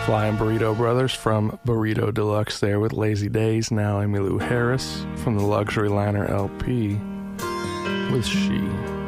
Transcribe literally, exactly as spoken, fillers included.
Flying Burrito Brothers from Burrito Deluxe there with Lazy Days. Now Emmylou Harris from the Luxury Liner L P with She.